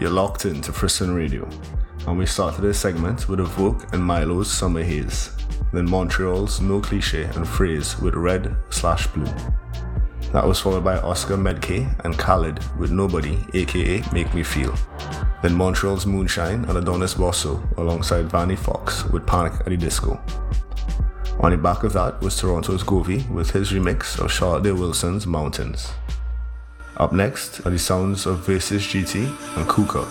You're locked into Friston Radio, and we started this segment with Evoke and Milo's Summer Haze, then Montreal's No Cliche and Phrase with Red/Blue. That was followed by Oscar Medke and Khalid with Nobody, aka Make Me Feel. Then Montreal's Moonshine and Adonis Bosso alongside Vanny Fox with Panic at the Disco. On the back of that was Toronto's Govey with his remix of Charlotte Wilson's Mountains. Up next are the sounds of Versus GT and Cook Up